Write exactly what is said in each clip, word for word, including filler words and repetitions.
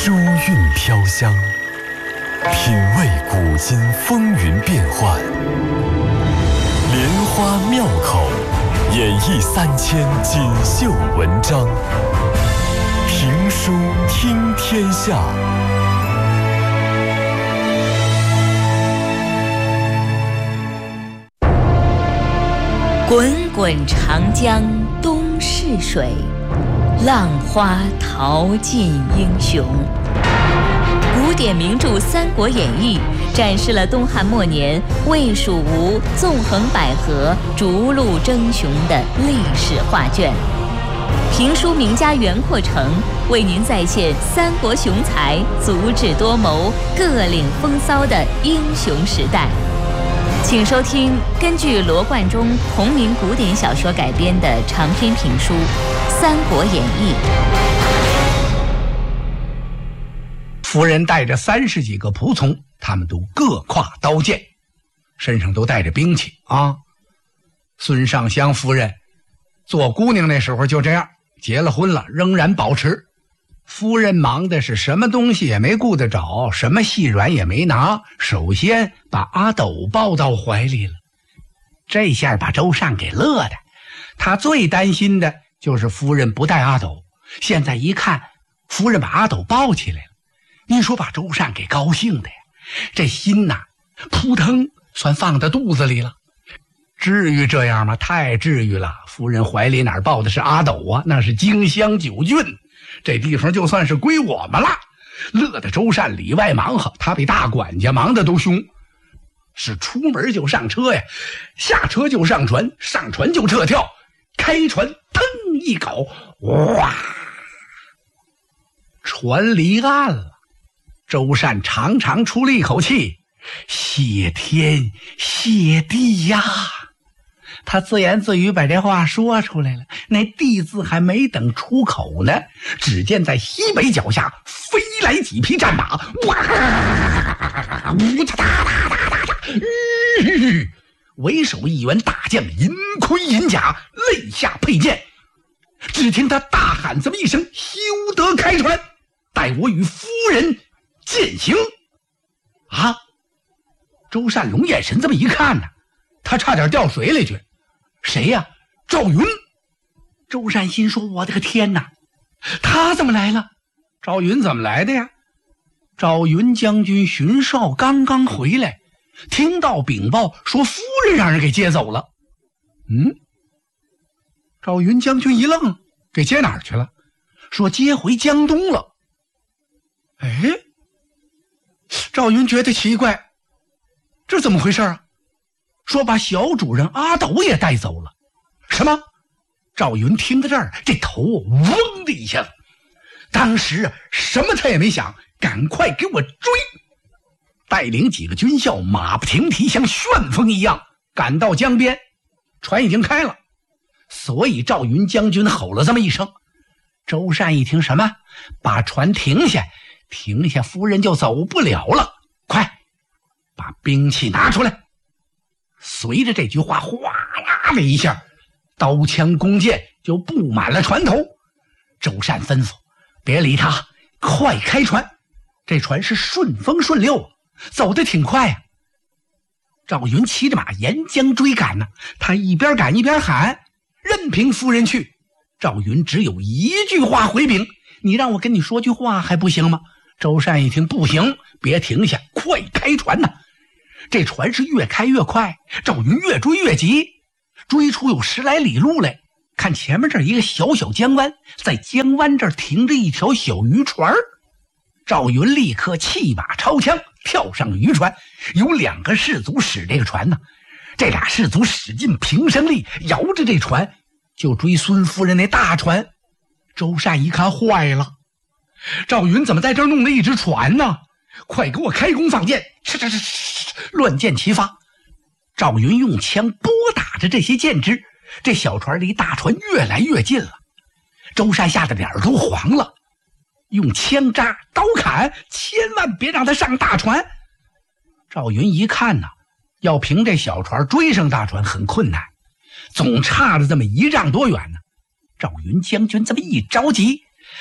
书韵飘香，品味古今风云变幻，莲花妙口，演绎三千锦绣文章。评书听天下。 滚滚长江东逝水，浪花淘尽英雄。古典名著《三国演义》展示了东汉末年魏、蜀、吴纵横捭阖、逐鹿争雄的历史画卷。评书名家袁阔成为您再现三国雄才足智多谋、各领风骚的英雄时代。请收听根据罗贯中同名古典小说改编的长篇评书《三国演义》。 夫人带着三十几个仆从，他们都各挎刀剑，身上都带着兵器啊。孙尚香夫人做姑娘那时候就这样，结了婚了仍然保持。夫人忙的是什么东西也没顾得着，什么细软也没拿，首先把阿斗抱到怀里了。这下把周善给乐的，他最担心的就是夫人不带阿斗，现在一看夫人把阿斗抱起来了，您说把周善给高兴的呀，这心呐扑腾算放到肚子里了。至于这样吗？太至于了。夫人怀里哪抱的是阿斗啊，那是荆襄九郡，这地方就算是归我们了。乐得周善里外忙活，他比大管家忙得都凶，是出门就上车呀，下车就上船，上船就撤跳，开船腾一搞，哇，船离岸了。周善长长出了一口气，谢天谢地呀。他自言自语把这话说出来了，那地字还没等出口呢，只见在西北脚下飞来几匹战马，哇，呜嚓哒哒哒哒哒，吁，为首一员大将，银盔银甲，肋下佩剑。只听他大喊这么一声：“休得开船，待我与夫人践行！”啊！周善龙眼神这么一看呢，他差点掉水里去。谁呀？赵云。周善心说：“我的个天哪，他怎么来了？”赵云怎么来的呀？赵云将军巡哨刚刚回来，听到禀报说夫人让人给接走了。嗯，赵云将军一愣，给接哪儿去了？说接回江东了。哎，赵云觉得奇怪，这怎么回事啊？说把小主人阿斗也带走了。什么？赵云听到这儿，这头嗡的一下子，当时啊什么他也没想，赶快给我追，带领几个军校马不停蹄，像旋风一样赶到江边。船已经开了，所以赵云将军吼了这么一声。周善一听，什么？把船停下，停下夫人就走不了了，快把兵器拿出来。随着这句话，哗啦的一下，刀枪弓箭就布满了船头。周善吩咐：“别理他，快开船。”这船是顺风顺溜，走得挺快呀、啊。赵云骑着马沿江追赶呢、啊，他一边赶一边喊：“任凭夫人去。”赵云只有一句话回禀：“你让我跟你说句话还不行吗？”周善一听，不行，别停下，快开船呐！这船是越开越快，赵云越追越急，追出有十来里路来。看前面这一个小小江湾，在江湾这儿停着一条小渔船。赵云立刻弃马超枪，跳上渔船，有两个士卒使这个船呢。这俩士卒使尽平生力，摇着这船就追孙夫人那大船。周善一看坏了，赵云怎么在这儿弄了一只船呢？快给我开弓放箭！哧哧哧，乱箭齐发。赵云用枪拨打着这些箭支，这小船离大船越来越近了。周善吓得脸儿都黄了，用枪扎刀砍，千万别让他上大船。赵云一看呢，要凭这小船追上大船很困难，总差了这么一丈多远呢。赵云将军这么一着急，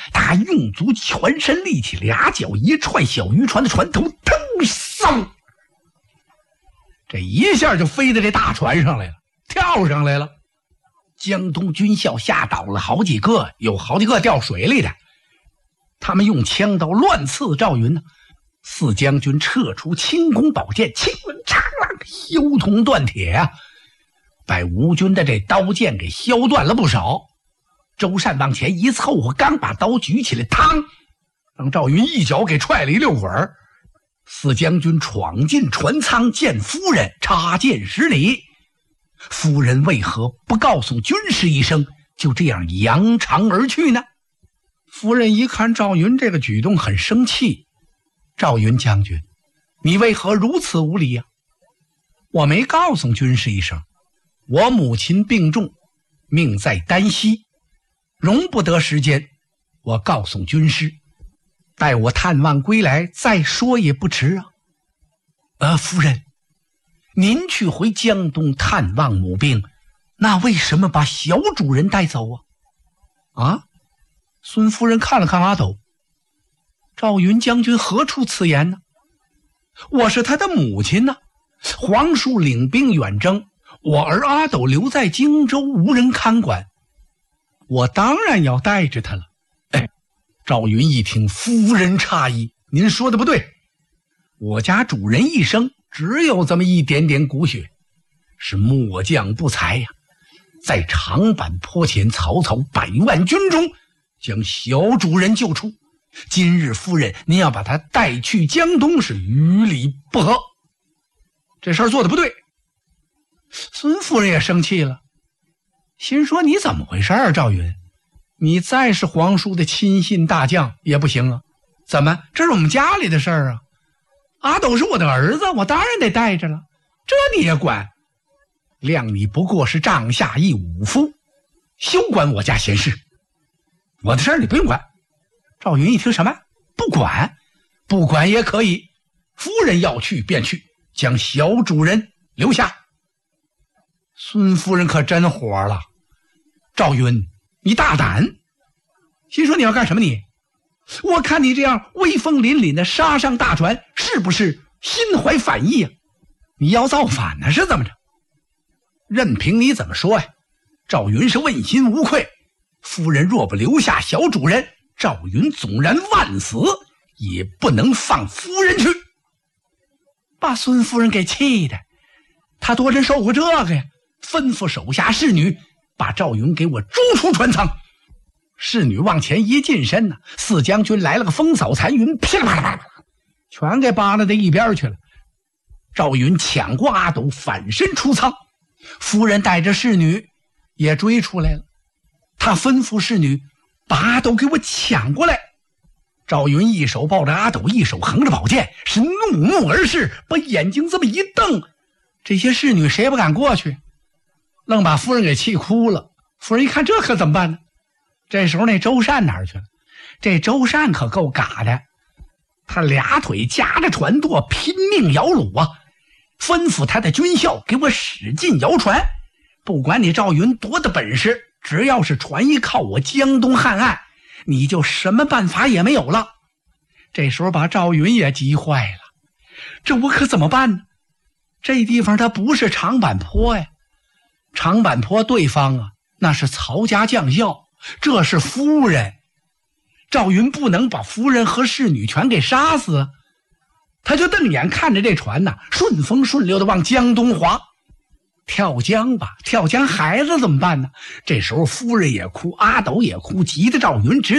他用足全身力气，俩脚一踹小渔船的船头，腾嗖，这一下就飞到这大船上来了，跳上来了。江东军校吓倒了好几个，有好几个掉水里的。他们用枪刀乱刺赵云呢。四将军撤出轻弓宝剑，轻吻长浪，修铜断铁啊，把吴军的这刀剑给削断了不少。周善往前一凑合，刚把刀举起来，嘡，让赵云一脚给踹了一溜滚儿。四将军闯进船舱，见夫人，插剑施礼。夫人为何不告诉军师一声，就这样扬长而去呢？夫人一看赵云这个举动，很生气。赵云将军，你为何如此无礼呀、啊？我没告诉军师一声，我母亲病重，命在丹溪，容不得时间，我告诉军师，待我探望归来再说也不迟啊。呃，夫人，您去回江东探望母病，那为什么把小主人带走啊？啊？孙夫人看了看阿斗，赵云将军何出此言呢？我是他的母亲呢，皇叔领兵远征，我儿阿斗留在荆州无人看管，我当然要带着他了。哎，赵云一听，夫人诧异，您说的不对，我家主人一生只有这么一点点骨血，是末将不才呀、啊，在长坂坡前曹操百万军中将小主人救出，今日夫人您要把他带去江东，是于理不合，这事儿做的不对。孙夫人也生气了，心说你怎么回事啊，赵云，你再是皇叔的亲信大将也不行啊，怎么这是我们家里的事儿啊？阿斗是我的儿子，我当然得带着了，这你也管？谅你不过是帐下一武夫，休管我家闲事，我的事儿你不用管。赵云一听，什么不管？不管也可以，夫人要去便去，将小主人留下。孙夫人可真火了，赵云你大胆，心说你要干什么你？我看你这样威风凛凛的杀上大船，是不是心怀反意啊？你要造反呢是怎么着？任凭你怎么说呀，赵云是问心无愧，夫人若不留下小主人，赵云纵然万死也不能放夫人去。把孙夫人给气的，他多真受过这个呀，吩咐手下侍女把赵云给我逐出船舱。侍女往前一近身呢，四将军来了个风扫残云，噼里啪啦啪啦全给扒拉到一边去了。赵云抢过阿斗，反身出舱，夫人带着侍女也追出来了。他吩咐侍女把阿斗给我抢过来。赵云一手抱着阿斗，一手横着宝剑，是怒目而视，把眼睛这么一瞪，这些侍女谁也不敢过去，愣把夫人给气哭了。夫人一看这可怎么办呢？这时候那周善哪儿去了？这周善可够嘎的，他俩腿夹着船舵拼命摇橹啊，吩咐他的军校给我使劲摇船，不管你赵云多大本事，只要是船一靠我江东汉岸，你就什么办法也没有了。这时候把赵云也急坏了，这我可怎么办呢？这地方它不是长坂坡呀，长坂坡对方啊那是曹家将校，这是夫人，赵云不能把夫人和侍女全给杀死。他就瞪眼看着这船呐、啊，顺风顺流的往江东划。跳江吧，跳江孩子怎么办呢？这时候夫人也哭，阿斗也哭，急得赵云直